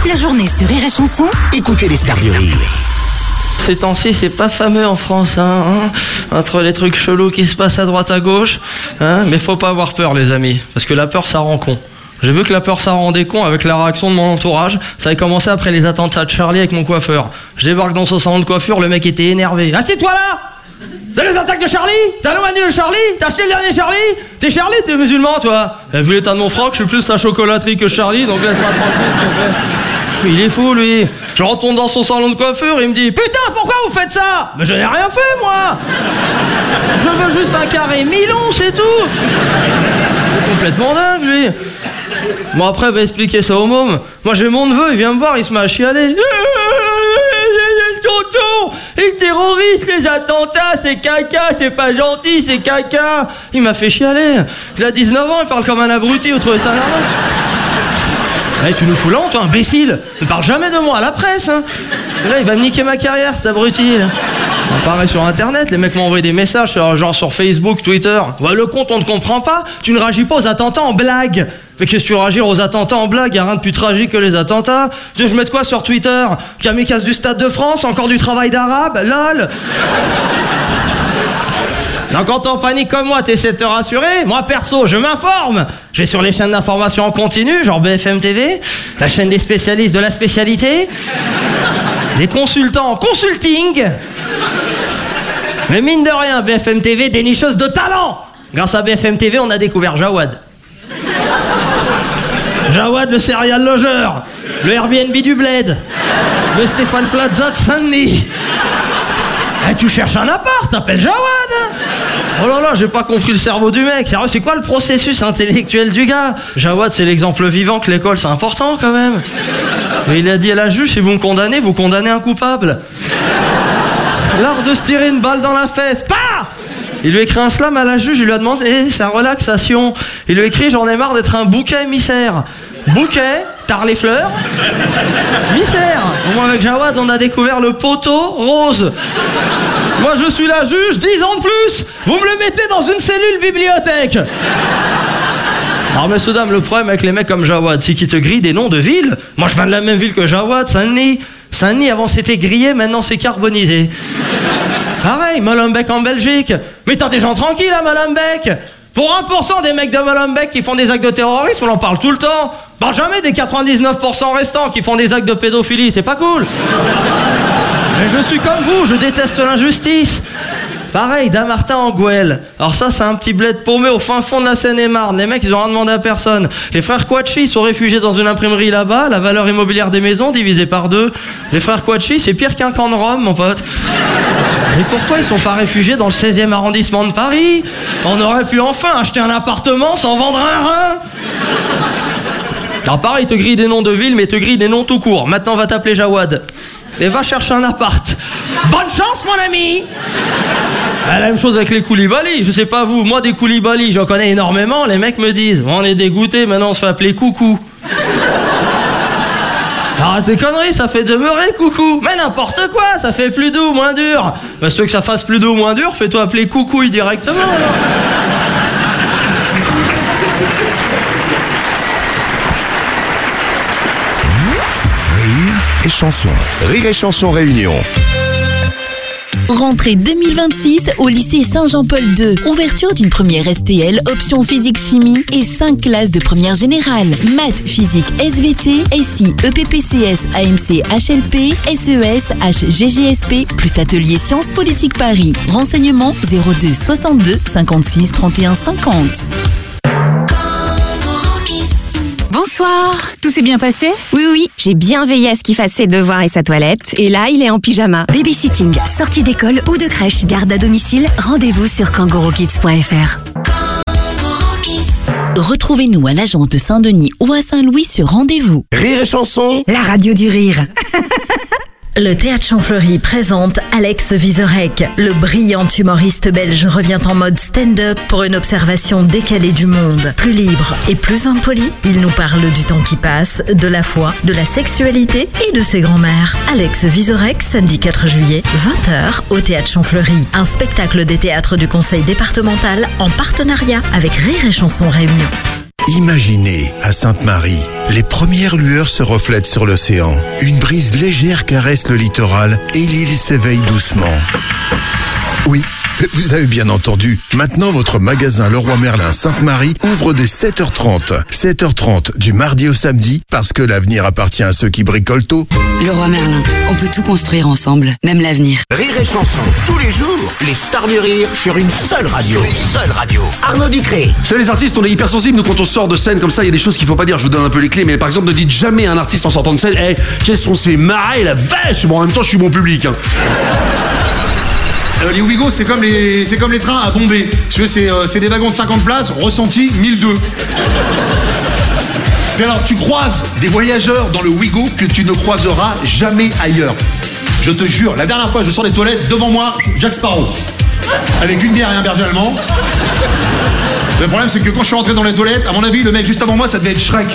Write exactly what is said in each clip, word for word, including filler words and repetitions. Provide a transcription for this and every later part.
Toute la journée sur Rire et Chanson, écoutez les stars du rire. Ces temps-ci, c'est pas fameux en France, hein, hein, entre les trucs chelous qui se passent à droite à gauche, hein, mais faut pas avoir peur, les amis, parce que la peur, ça rend con. J'ai vu que la peur, ça rendait con avec la réaction de mon entourage. Ça avait commencé après les attentats de Charlie avec mon coiffeur. Je débarque dans son salon de coiffure, le mec était énervé. Assieds-toi là! T'as les attaques de Charlie? T'as le de Charlie? T'as acheté le dernier Charlie? T'es Charlie, t'es musulman, toi? Vu l'état de mon froc, je suis plus la chocolaterie que Charlie, donc laisse-moi tranquille, s'il te plaît. Il est fou, lui. Je retourne dans son salon de coiffure, il me dit « Putain, pourquoi vous faites ça ?» Mais je n'ai rien fait, moi. Je veux juste un carré mi-long, c'est tout. C'est complètement dingue, lui. Bon, après, va expliquer ça au môme. Moi, j'ai mon neveu, il vient me voir, il se met à chialer. Tonton, les terroristes, les attentats, c'est caca, c'est pas gentil, c'est caca. Il m'a fait chialer. Il a dix-neuf ans, il parle comme un abruti, vous trouvez ça normal? Hey, tu nous fous là, toi, imbécile. Ne parle jamais de moi à la presse, hein. Là, il va me niquer ma carrière, cet abruti, là. On paraît sur Internet, les mecs m'ont envoyé des messages, sur, genre sur Facebook, Twitter. Ouais, le compte, on ne comprend pas. Tu ne réagis pas aux attentats en blague. Mais qu'est-ce que tu réagis aux attentats en blague? Y'a rien de plus tragique que les attentats. Tu veux que je mette quoi sur Twitter? Kamikaze du Stade de France, encore du travail d'arabe, lol. Donc quand on panique comme moi, t'essaies de te rassurer. Moi perso, je m'informe. Je vais sur les chaînes d'information en continu, genre B F M T V, la chaîne des spécialistes de la spécialité, des consultants en consulting. Mais mine de rien, B F M T V, dénicheuse de talent. Grâce à B F M T V, on a découvert Jawad. Jawad, le serial logeur, le Airbnb du Bled, le Stéphane Plaza de Saint-Denis. Eh, tu cherches un appart, t'appelles Jawad. Oh là là, j'ai pas compris le cerveau du mec. Sérieux, c'est quoi le processus intellectuel du gars? Jawad, c'est l'exemple vivant que l'école, c'est important quand même. Mais il a dit à la juge, si vous me condamnez, vous condamnez un coupable. L'art de se tirer une balle dans la fesse. Pas! Il lui écrit un slam à la juge, il lui a demandé hey, sa relaxation. Il lui écrit, j'en ai marre d'être un bouquet émissaire. Bouquet, tard les fleurs, émissaire. Au moins avec Jawad, on a découvert le poteau rose. Moi je suis la juge, dix ans de plus. Vous me le mettez dans une cellule bibliothèque. Alors messieurs dames, le problème avec les mecs comme Jawad, c'est qu'ils te grillent des noms de villes. Moi je viens de la même ville que Jawad, Saint-Denis. Saint-Denis avant c'était grillé, maintenant c'est carbonisé. Pareil, Molenbeek en Belgique. Mais t'as des gens tranquilles à Molenbeek. Pour un pour cent des mecs de Molenbeek qui font des actes de terrorisme, on en parle tout le temps. Bah jamais des quatre-vingt-dix-neuf pour cent restants qui font des actes de pédophilie, c'est pas cool. Mais je suis comme vous, je déteste l'injustice. Pareil, Damartin en Gouel. Alors ça, c'est un petit bled paumé au fin fond de la Seine-et-Marne. Les mecs, ils ont rien demandé à personne. Les frères Kouachi sont réfugiés dans une imprimerie là-bas. La valeur immobilière des maisons divisée par deux. Les frères Kouachi, c'est pire qu'un camp de Rome, mon pote. Mais pourquoi ils sont pas réfugiés dans le seizième arrondissement de Paris? On aurait pu enfin acheter un appartement sans vendre un rein. Alors pareil, ils te grillent des noms de villes, mais ils te grillent des noms tout court. Maintenant, on va t'appeler Jawad. Et va chercher un appart. Bonne chance, mon ami. La même chose avec les Koulibaly. Je sais pas vous, moi des Koulibaly, j'en connais énormément. Les mecs me disent, on est dégoûtés, maintenant on se fait appeler Coucou. Arrête tes conneries, ça fait demeurer Coucou. Mais n'importe quoi, ça fait plus doux, moins dur. Bah si tu veux que ça fasse plus doux, moins dur, fais-toi appeler Coucouille directement. Alors. Et chanson. Rire et chanson réunion. Rentrée deux mille vingt-six au lycée Saint-Jean-Paul deux. Ouverture d'une première S T L, option physique-chimie et cinq classes de première générale. Maths, physique, S V T, S I, E P P C S, A M C, H L P, S E S, H G G S P, plus atelier Sciences Politiques Paris. Renseignements zéro deux soixante-deux cinquante-six trente et un cinquante. Bonsoir, tout s'est bien passé? Oui, oui, j'ai bien veillé à ce qu'il fasse ses devoirs et sa toilette. Et là, il est en pyjama. Babysitting, sortie d'école ou de crèche, garde à domicile, rendez-vous sur kangourou kids point f r. Retrouvez-nous à l'agence de Saint-Denis ou à Saint-Louis sur rendez-vous. Rire et chanson. La radio du rire. Le Théâtre Champfleury présente Alex Vizorek. Le brillant humoriste belge revient en mode stand-up pour une observation décalée du monde. Plus libre et plus impoli, il nous parle du temps qui passe, de la foi, de la sexualité et de ses grands-mères. Alex Vizorek, samedi quatre juillet, vingt heures, au Théâtre Champfleury. Un spectacle des théâtres du Conseil départemental en partenariat avec Rire et Chanson Réunion. Imaginez, à Sainte-Marie, les premières lueurs se reflètent sur l'océan. Une brise légère caresse le littoral et l'île s'éveille doucement. Oui, vous avez bien entendu. Maintenant, votre magasin Leroy Merlin Sainte-Marie ouvre dès sept heures trente. sept heures trente du mardi au samedi, parce que l'avenir appartient à ceux qui bricolent tôt. Leroy Merlin, on peut tout construire ensemble, même l'avenir. Rire et chanson, tous les jours, les stars du rire sur une seule radio. Une seule radio. Arnaud Ducré. Vous savez, les artistes, on est hypersensibles. Nous, quand on sort de scène comme ça, il y a des choses qu'il faut pas dire. Je vous donne un peu les clés, mais par exemple, ne dites jamais à un artiste en sortant de scène, hey, qu'est-ce qu'on s'est marré, la vache. Bon, en même temps, je suis bon public. Hein. Euh, les Ouigo, c'est comme les, c'est comme les trains à Bombay. Tu veux, c'est, euh, c'est des wagons de cinquante places, ressenti mille deux. Et alors, tu croises des voyageurs dans le Ouigo que tu ne croiseras jamais ailleurs. Je te jure, la dernière fois, je sors des toilettes, devant moi, Jack Sparrow. Avec une bière et un berger allemand. Le problème, c'est que quand je suis rentré dans les toilettes, à mon avis, le mec juste avant moi, ça devait être Shrek.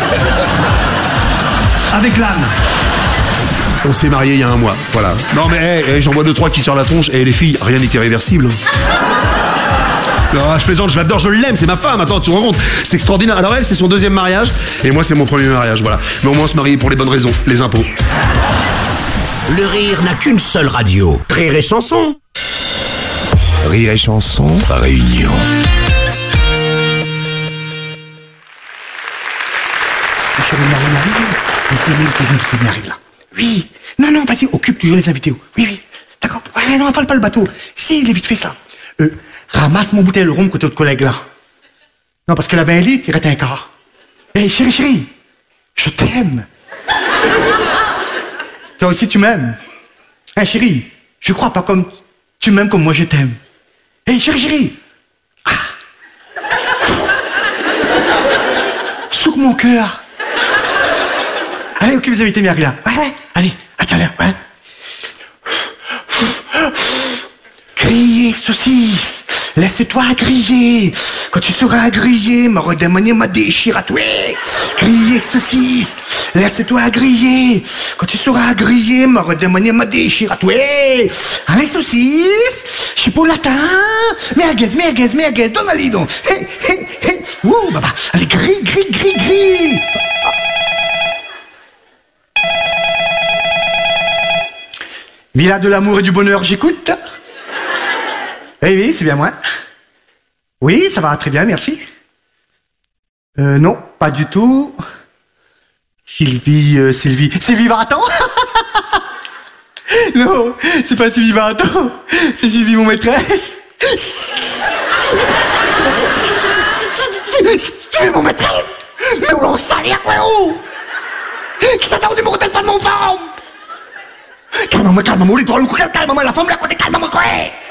Avec l'âne. On s'est mariés il y a un mois, voilà. Non mais hey, hey, j'en vois deux trois qui tirent la tronche. Et hey, les filles, rien n'est irréversible. Non, je plaisante, je l'adore, je l'aime, c'est ma femme. Attends, tu te rends compte, c'est extraordinaire. Alors elle, c'est son deuxième mariage, et moi, c'est mon premier mariage, voilà. Mais au moins, on se marie pour les bonnes raisons, les impôts. Le rire n'a qu'une seule radio. Rire et chanson. Rire et chanson, réunion. Arrive là. Oui. Non, non, vas-y, occupe toujours les invités. Oui, oui. D'accord. Ouais, non, affale pas le bateau. Si, il est vite fait ça. Euh, ramasse mon bouteille de rhum côté autre collègue là. Non, parce que la vingt litres, il reste un quart. Hé, hey, chérie, chérie, je t'aime. Toi aussi, tu m'aimes. Hé, hey, chérie, je crois pas comme tu m'aimes comme moi je t'aime. Hé, hey, chérie, chérie. Ah. Souque mon cœur. Allez, ok, vous avez été mis à rien. Ouais, ouais. Allez, à tout à l'heure, ouais. Griller, saucisse. Laisse-toi griller. Quand tu seras grillé, me redemander ma déchire à toi. Griller, saucisse. Laisse-toi griller. Quand tu seras grillé, me redemander ma déchire à toi. Allez, saucisse. Chipolatin. Merguez, merguez, merguez. Donne-la donc. Hé, hé, hé. Ouh, baba. Allez, grille, grille, grille, grille. Villa de l'amour et du bonheur, j'écoute. Eh oui, c'est bien moi. Oui, ça va très bien, merci. Euh, non, pas du tout. Sylvie, euh, Sylvie... Sylvie Vartan. Non, c'est pas Sylvie Vartan. C'est Sylvie, mon maîtresse. Sylvie, mon maîtresse. Mais où l'on salé à quoi où? Qui s'attend au numéro de téléphone de mon femme? Calme-moi, calme-moi, les doigts, le coup, calme-moi, la femme, la côté, calme-moi, quoi.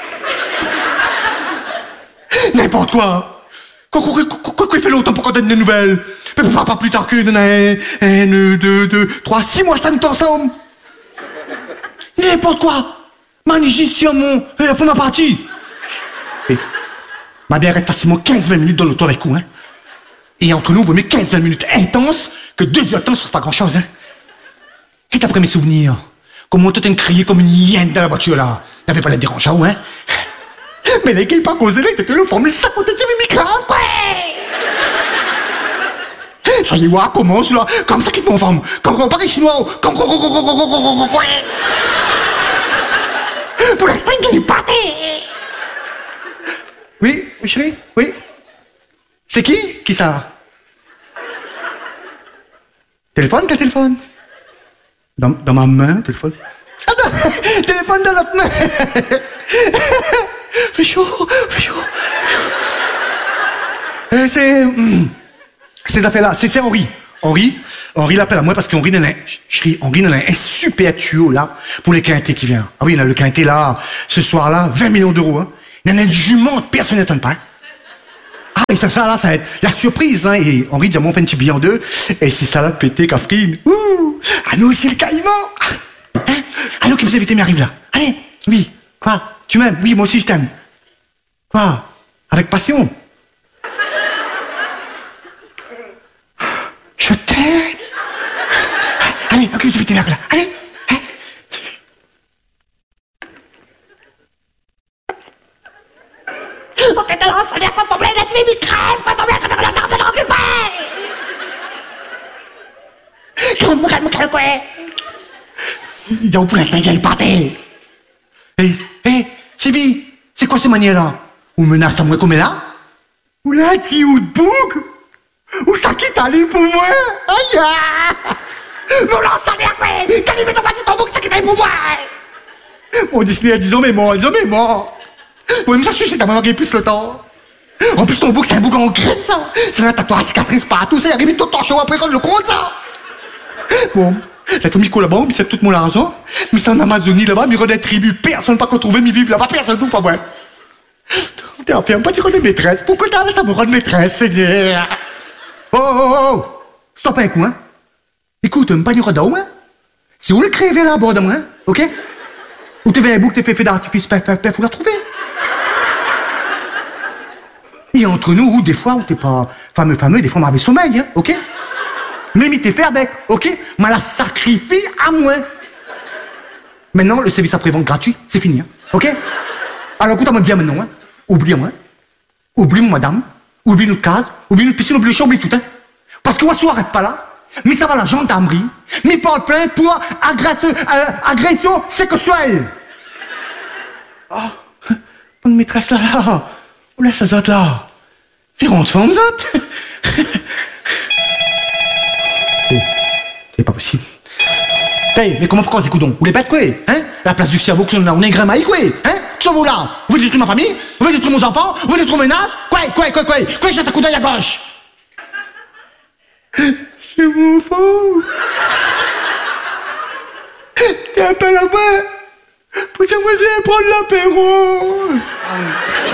N'importe quoi. Quoi qu'il fait longtemps pour qu'on donne des nouvelles? Pas, pas plus tard qu'une, un, un, deux, deux, trois, six mois, ça nous est ensemble. N'importe quoi. Magnifique, mon, pour ma partie. Et, ma bière reste facilement quinze vingt minutes dans l'auto avec vous, hein. Et entre nous, vous mettez quinze vingt minutes intenses, que deux heures de temps, c'est pas grand-chose, hein. Et d'après mes souvenirs, comment toi t'es crié comme une hyène dans la voiture, là. N'avait pas l'air dérangeant, hein. Mais les gars, pas causé, t'es que le formule ça côté de mes microbes, quoi. Ça y est, ouais, commence, là. Comme ça, quitte mon femme. Comme on parle chinois. Comme, comme, comme, comme, comme, comme, comme, pour l'instant, il est pâté. Oui, oui, chérie, oui. C'est qui? Qui ça? Téléphone, quel téléphone? Dans, dans ma main, téléphone. Attends, téléphone dans l'autre main. Fait chaud, fait chaud. Euh, c'est... Hum, ces affaires-là, c'est, c'est Henri. Henri, Henri l'appelle à moi parce qu'Henri, chérie, Henri, a un super tuyau, là, pour les quintés qui viennent. Ah oui, il a le quinté, là, ce soir-là, vingt millions d'euros, hein. Il y en a une jument, personne n'étonne pas, hein. Ah, et ça, ça, là, ça va être la surprise, hein. Et Henri dit, on fait un petit billet en deux. Et si ça l'a pété, Catherine. Ouh! Ah, nous aussi, le caïman! Hein? Allô, qui vous invitez, m'arrive là. Allez! Oui. Quoi? Tu m'aimes? Oui, moi aussi, je t'aime. Quoi? Avec passion? Je t'aime! Allez, ok, vous invitez, là. Allez! Hein? On t'est dans l'ensemble, quoi, problème, la tuer, mi crève, quoi, problème, quand on l'a sorti, on Calme, calme, calme, quoi. Il a pour l'instant qu'il pâté. Hé, hé, Sylvie, c'est quoi ces manières-là? Ou menace à moi comme elle là? Ou là, ti ou de bouc? Ou ça quitte aller pour moi? Aïe! Non, non, ça vient, quoi! Quand il veut tomber sur ton bouc, ça quitte aller pour moi! Mon Disney a dix ans, mais mort, dix ans, mais mort! Oui, mais ça suffit, t'as gagné plus le temps. En plus, ton bouc, c'est un bouc en crête, ça! C'est un tatouage à cicatrice partout, ça y arrive tout le temps chaud après quand je le compte, ça! Bon. La famille là-bas, on c'est tout mon argent. Mais c'est en Amazonie là-bas, mais il y a des tribus. Personne pas qu'on trouve, mais vivre là-bas, personne tout pas moi. T'es enfermé, pas dire de maîtresse. Pourquoi t'as ça me rend de maîtresse, Seigneur? Oh, oh, oh! Stop un coup, hein? Écoute, un panier d'eau, hein? Si vous voulez crever là, à bord de moi, hein? Ok? Ou t'es un bouc, t'es fait fait d'artifice, paf, paf, paf, faut la trouver. Et entre nous, des fois, où t'es pas fameux, fameux, des fois, on m'avait sommeil, hein? Ok? Mais il t'est fait avec, ok? Mais la sacrifie à moi. Maintenant, le service après-vente gratuit, c'est fini, hein? Ok? Alors écoute-moi bien maintenant, hein? Oublie-moi. Oublie-moi, madame. Oublie notre case. Oublie notre piscine, oublie le champ, oublie tout, hein? Parce que Wassou arrête pas là. Mais ça va la gendarmerie. Mais porte plainte pour agression, euh, agression sexuelle. Ah, oh, bonne maîtresse là, là. Où laisse ça zot là? Fais honte, femme zot. C'est pas possible. Hey, mais comment faut qu'on se coudons? Vous les bêtes quoi? Hein? La place du cerveau que on est grémaille quoi? Hein? Qui sont vous là? Vous détruisez ma famille? Vous détruisez mes enfants? Vous détruisez mes nages? Quoi? Quoi? Quoi? Quoi? Quoi? J'ai un coup d'œil à gauche? C'est mon faux. T'es appelé à moi? Pour ça, moi, je vais prendre l'apéro.